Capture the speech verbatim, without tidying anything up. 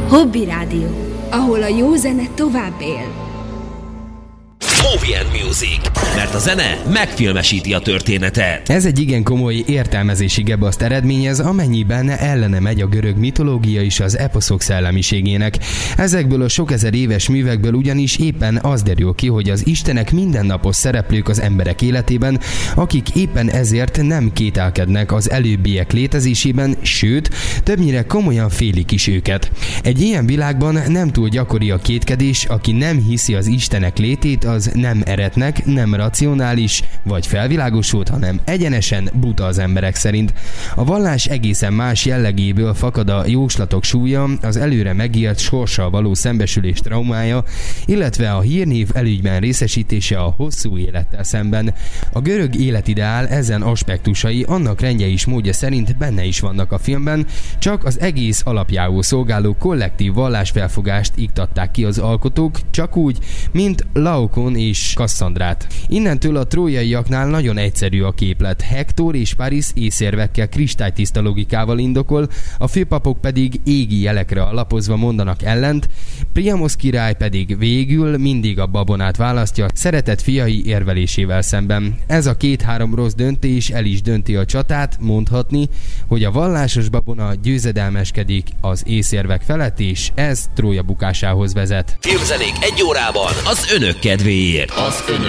Hobby Rádió, ahol a jó zene tovább él. Movie and Music, mert a zene megfilmesíti a történetet. Ez egy igen komoly értelmezési gebaszt eredményez, amennyiben ellene megy a görög mitológia és az eposzok szellemiségének. Ezekből a sok ezer éves művekből ugyanis éppen az derül ki, hogy az istenek mindennapos szereplők az emberek életében, akik éppen ezért nem kételkednek az előbbiek létezésében, sőt, többnyire komolyan félik is őket. Egy ilyen világban nem túl gyakori a kétkedés, aki nem hiszi az istenek létét, az nem eretnek, nem racionális vagy felvilágosult, hanem egyenesen buta az emberek szerint. A vallás egészen más jellegéből fakad a jóslatok súlya, az előre megírt sorssal való szembesülés traumája, illetve a hírnév elügyben részesítése a hosszú élettel szemben. A görög életideál ezen aspektusai annak rendje és módja szerint benne is vannak a filmben, csak az egész alapjául szolgáló kollektív vallásfelfogást iktatták ki az alkotók, csak úgy, mint Laokon és Kasszandrát. Innentől a trójaiaknál nagyon egyszerű a képlet. Hektor és Paris észérvekkel, kristálytiszta logikával indokol, a főpapok pedig égi jelekre alapozva mondanak ellent, Priamos király pedig végül mindig a babonát választja szeretett fiai érvelésével szemben. Ez a két-három rossz döntés el is dönti a csatát, mondhatni, hogy a vallásos babona győzedelmeskedik az észérvek felett, és ez Trója bukásához vezet. Filmzenék egy órában az önök kedvéért. Az önök